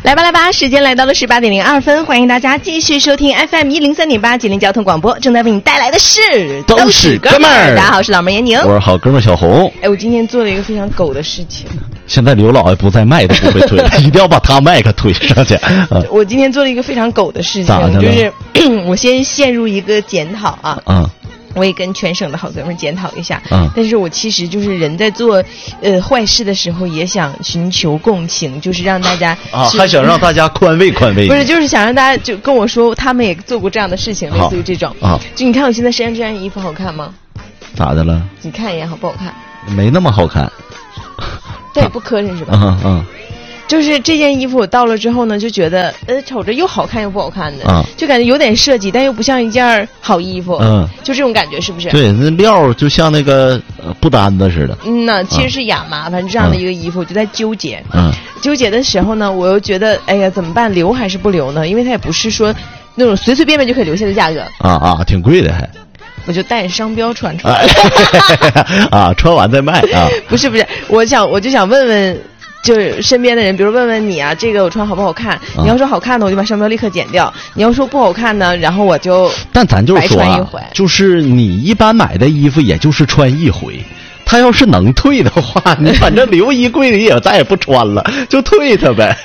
来吧，时间来到了18点02分，欢迎大家继续收听 FM103.8吉林交通广播，正在为你带来的是都是哥们儿。 大家好，我是老妹严宁， 我是好哥们小红。 我今天做了一个非常狗的事情。 现在刘老爷不在，麦都不会推，一定要把他麦克推上去。 我今天做了一个非常狗的事情，就是我先陷入一个检讨啊。我也跟全省的好哥们检讨一下，但是我其实就是人在做坏事的时候也想寻求共情，就是让大家还想让大家宽慰宽慰， 不是，就是想让大家就跟我说他们也做过这样的事情，类似于这种就你看我现在身上这件衣服好看吗？咋的了？ 你看一眼好不好看？ 没那么好看， 但也不磕碜是吧？就是这件衣服我到了之后呢，就觉得瞅着又好看又不好看的，就感觉有点设计，但又不像一件好衣服，就这种感觉是不是？ 对，那料就像那个布单子似的。 其实是亚麻，反正这样的一个衣服，我就在纠结。纠结的时候呢，我又觉得，哎呀，怎么办？留还是不留呢？因为它也不是说那种随随便便就可以留下的价格。 挺贵的还。 我就带着商标传出来。 穿完再卖啊？ 不是，我就想问问。就是身边的人，比如问问你啊，这个我穿好不好看？你要说好看的，我就把商标立刻剪掉；你要说不好看呢，然后我就但咱就是说就是你一般买的衣服，也就是穿一回。他要是能退的话，你反正留衣柜里也再也不穿了，就退它呗。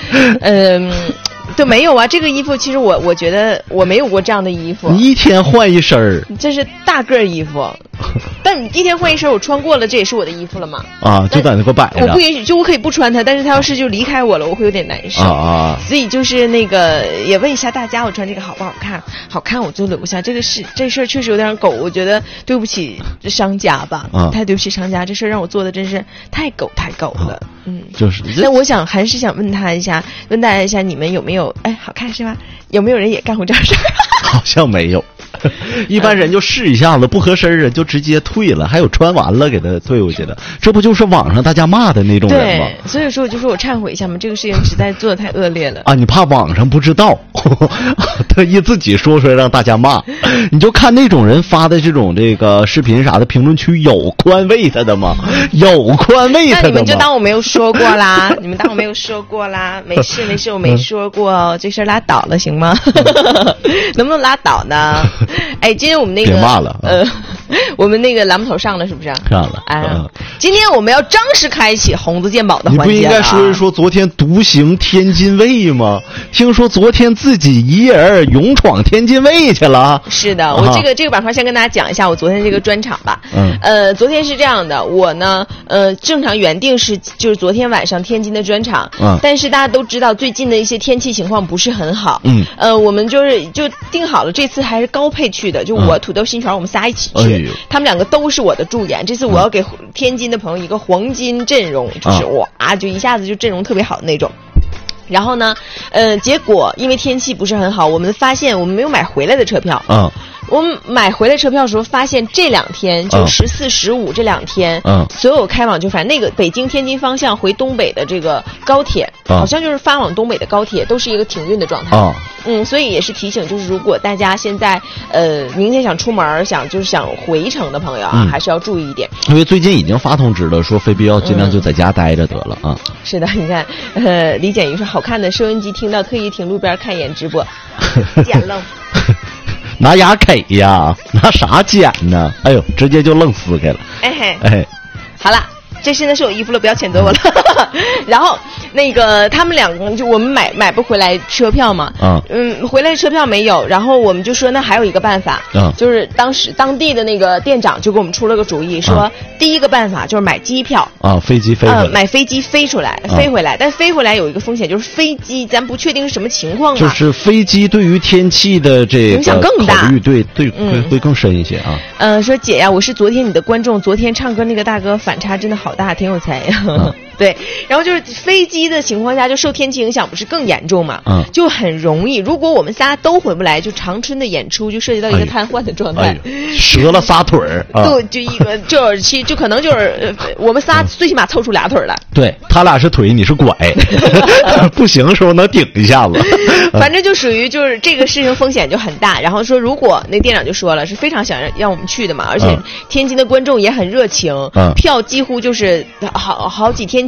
对，没有啊，这个衣服其实我觉得我没有过这样的衣服。 你一天换一身儿， 这是大个衣服，但你一天换一身，我穿过了，这也是我的衣服了嘛？ 就在那个摆着。 我不允许，就我可以不穿它，但是它要是就离开我了，我会有点难受。所以就是那个也问一下大家，我穿这个好不好看？好看我就留下。这事儿确实有点狗，我觉得对不起商家吧，太对不起商家，这事儿让我做的真是太狗了。 就是。 那我还是想问大家一下，你们有没有？好看是吧？有没有人也干过这样事儿？ 好像没有，一般人就试一下子，不合身人就直接退了，还有穿完了给他退回去的，这不就是网上大家骂的那种人吗？ 对，所以说我就说我忏悔一下嘛，这个事情实在做的太恶劣了你怕网上不知道，特意自己说出来让大家骂，你就看那种人发的这种这个视频啥的，评论区有宽慰他的吗？有宽慰他的吗？ 那你们就当我没有说过啦，没事，我没说过，这事儿拉倒了行吗？能不能拉倒呢？今天我们那个别骂了我们那个栏目头上了是不是？ 上了。 今天我们要正式开启红字鉴宝的环节了。 你不应该说一说昨天独行天津卫吗？听说昨天自己一人勇闯天津卫去了。 是的，我这个板块先跟大家讲一下我昨天这个专场吧。昨天是这样的，我呢正常原定是就是昨天晚上天津的专场，但是大家都知道最近的一些天气情况不是很好。我们就定好了，这次还是高配去的，就我土豆新传我们仨一起去，他们两个都是我的助演。这次我要给天津的朋友一个黄金阵容，就是就一下子就阵容特别好的那种。然后呢结果因为天气不是很好，我们发现我们没有买回来的车票。我们买回来车票的时候发现这2天就14、15这2天所有开往就反正那个北京天津方向回东北的这个高铁好像就是发往东北的高铁都是一个停运的状态。所以也是提醒，就是如果大家现在明天想出门想回程的朋友还是要注意一点， 因为最近已经发通知了，说非必要尽量就在家待着得了啊。 是的，你看李简瑜说好看的收音机听到特意停路边看一眼直播捡愣拿牙 K 呀，拿啥剪呢？哎呦，直接就愣撕开了。 好了，这现在是我衣服了，不要谴责我了。然后那个他们两个就我们买不回来车票嘛，回来车票没有，然后我们就说那还有一个办法，就是当地的那个店长就给我们出了个主意，说第一个办法就是买机票飞机飞回来， 买飞机飞出来飞回来，但飞回来有一个风险，就是飞机咱不确定是什么情况嘛， 就是飞机对于天气的这个影响更大， 对会更深一些啊。 说姐呀，我是昨天你的观众，昨天唱歌那个大哥反差真的好大，挺有才呀。对，然后就是飞机的情况下，就受天气影响不是更严重嘛？就很容易。如果我们仨都回不来，就长春的演出就涉及到一个瘫痪的状态， 折了仨腿儿。 对，就一个就可能就是我们仨最起码凑出俩腿来。 对，他俩是腿，你是拐，不行的时候能顶一下子。 反正就属于就是这个事情风险就很大。然后说如果那店长就说了是非常想让我们去的嘛，而且天津的观众也很热情，票几乎就是好几天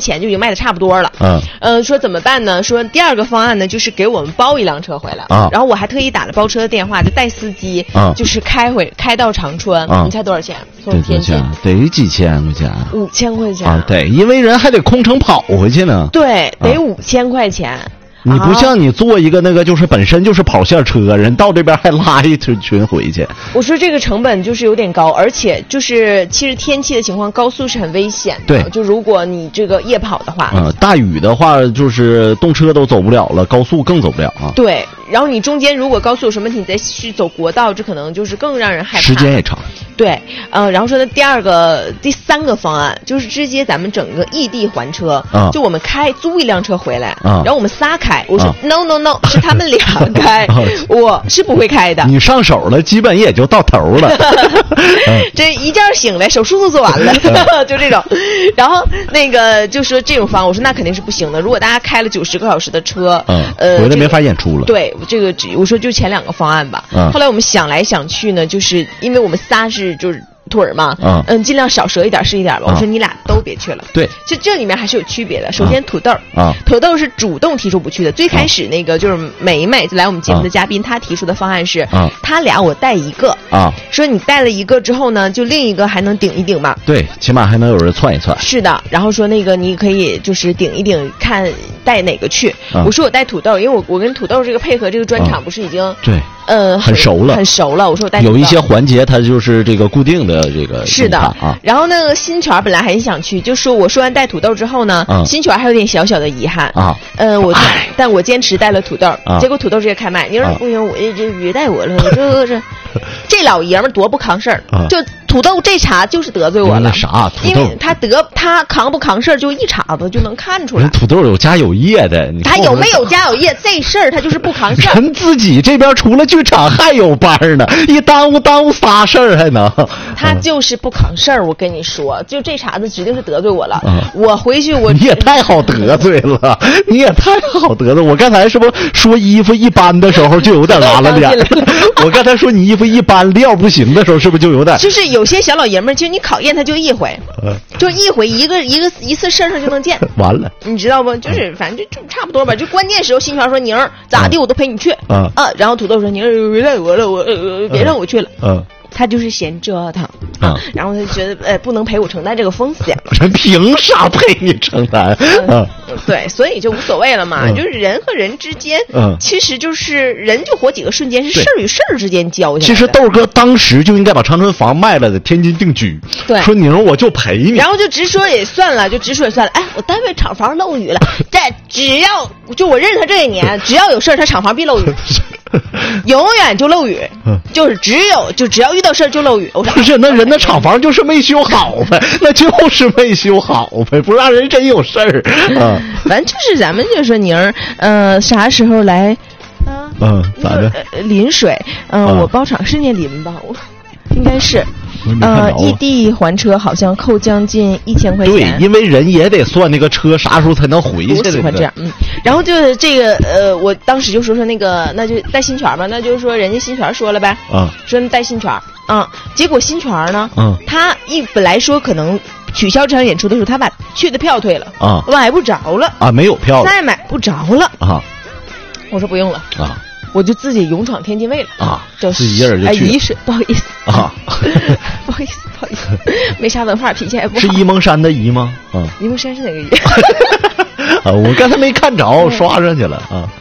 前就已经卖的差不多了。说怎么办呢？说第二个方案呢，就是给我们包一辆车回来。然后我还特意打了包车的电话，就带司机，就是开到长春。你猜多少钱？从天津得几千块钱 ？5000块钱啊？ 对，因为人还得空城跑回去呢。 对，得5000块钱。 你不像你坐一个那个就是本身就是跑线车，人到这边还拉一群回去。 我说这个成本就是有点高，而且就是其实天气的情况，高速是很危险的。 对， 就如果你这个夜跑的话， 大雨的话就是动车都走不了了，高速更走不了啊。 对，然后你中间如果高速有什么问题，你再去走国道，这可能就是更让人害怕， 时间也长。 对，然后说的第三个方案就是直接咱们整个异地还车，就我们租一辆车回来，然后我们仨开。我说 no， 是他们俩开，我是不会开的。 你上手了，基本也就到头了。 这一觉醒来，手术都做完了，就这种。然后那个就说这种方案，我说那肯定是不行的。如果大家开了90个小时的车， 回来没法演出了。 对，这个我说就前2个方案吧。后来我们想来想去呢，就是因为我们仨就是腿儿嘛，尽量少折一点是一点吧。我说你俩都别去了。 对， 就这里面还是有区别的。首先土豆是主动提出不去的。最开始那个就是梅来我们节目的嘉宾，他提出的方案是，他俩我带一个说你带了一个之后呢，就另一个还能顶一顶嘛。 对，起码还能有人窜一窜。 是的，然后说那个你可以就是顶一顶，看带哪个去。我说我带土豆，因为我跟土豆这个配合这个专场不是已经对。很熟了。我说我带有一些环节，它就是这个固定的这个。 是的啊。然后那个新泉本来很想去，就说我说完带土豆之后呢，新泉还有点小小的遗憾啊。但我坚持带了土豆，结果土豆直接开麦。你说不行，我这别带我了，我这老爷们多不扛事儿，就土豆这茬就是得罪我了。 啥？土豆？ 因为他扛不扛事儿，就一茬子就能看出来。 土豆有家有业的， 他有没有家有业这事儿，他就是不扛事儿。 人自己这边除了剧场还有班呢，一耽误仨事儿还能。 他就是不扛事儿，我跟你说，就这茬子指定是得罪我了。我回去你也太好得罪了，你也太好得罪。我刚才是不是说衣服一般的时候就有点拉了脸？我刚才说你衣服一般料不行的时候，是不是就有点？ 就是有些小老爷们儿，其实你考验他就一回，就一回一次身上就能见。 完了， 你知道不？就是反正就差不多吧。就关键时候，新泉说宁儿咋地我都陪你去然后土豆说宁儿别带我了，我别让我去了。他就是嫌折腾然后他觉得不能陪我承担这个风险嘛。 人凭啥陪你承担？ 对，所以就无所谓了嘛。就是人和人之间，其实就是人就活几个瞬间，是事儿与事儿之间交下来的。 其实豆哥当时就应该把长春房卖了，在天津定居。 对， 说宁儿我就陪你， 然后就直说也算了，哎，我单位厂房漏雨了，只要就我认识他这一年，只要有事儿，他厂房必漏雨。永远就漏雨，就是只要遇到事儿就漏雨。我说不是，那人的厂房就是没修好呗，那就是没修好呗，不让人真有事儿反正就是咱们就说宁儿，啥时候来？ 咋的？ 临水，我包场是念临吧？我应该是。异地还车好像扣将近1000块钱。 对，因为人也得算那个车啥时候才能回去。 我喜欢这样，然后就是这个我当时就说那个，那就带新泉吧，那就是说人家新泉说了呗，说带新泉结果新泉呢，他本来说可能取消这场演出的时候，他把去的票退了买不着了没有票了， 再买不着了我说不用了我就自己勇闯天津卫了自己一人就去不好意思不好意思没啥文化，脾气还不好。 是沂蒙山的沂吗？ 沂蒙山是哪个沂？ 我刚才没看着，刷上去了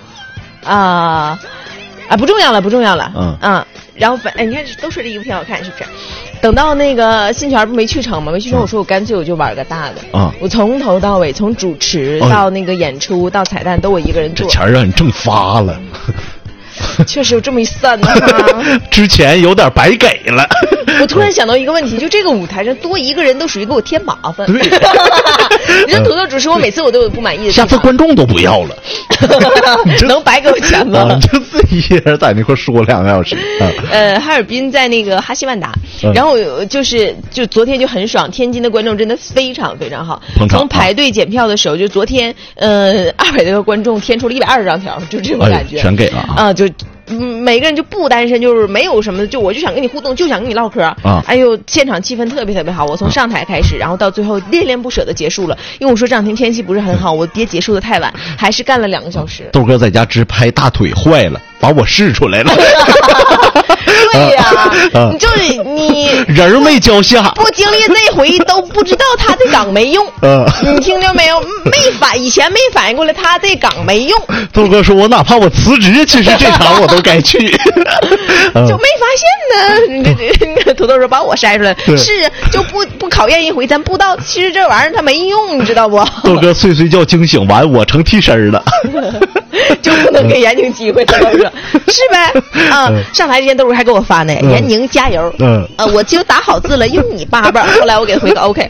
不重要了然后你看都说这衣服挺好看，是不是？等到那个新泉不没去成吗？没去成，我说我干脆我就玩个大的我从头到尾，从主持到那个演出到彩蛋都我一个人做。 这钱让你挣发了。 确实有这么一算的之前有点白给了。 我突然想到一个问题，就这个舞台上多一个人都属于给我添麻烦。 对， 你说土豆主持，我每次我都有不满意的。 下次观众都不要了， 能白给我钱吗？ 就自己一人在那块说2个小时。 哈尔滨在那个哈希万达，然后就昨天就很爽，天津的观众真的非常非常好。从排队检票的时候，就昨天200多个观众填出了120张条，就这种感觉。 全给了就每个人就不单身，就是没有什么，就我就想跟你互动，就想跟你唠嗑啊。哎呦，现场气氛特别特别好，我从上台开始，然后到最后恋恋不舍的结束了。因为我说这两天天气不是很好，我别结束的太晚，还是干了2个小时。 豆哥在家直拍大腿坏了，把我试出来了。 对呀，你就是你人没交下， 不经历这回都不知道他这岗没用。你听着没有？以前没反应过来他这岗没用。 豆哥说我哪怕我辞职，其实这场我都该去。 就没发现呢。土豆说把我筛出来，是就不考验一回，咱不知道其实这玩意儿它没用，你知道不？ 豆哥睡觉惊醒完，我成替身了。 就不能给闫宁机会，豆哥是呗？上台之前豆哥还给我发呢，闫宁加油。我就打好字了，用你8本。后来我给回个 OK。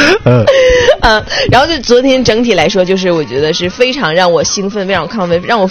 然后就昨天整体来说，就是我觉得是非常让我兴奋、非常亢奋、让我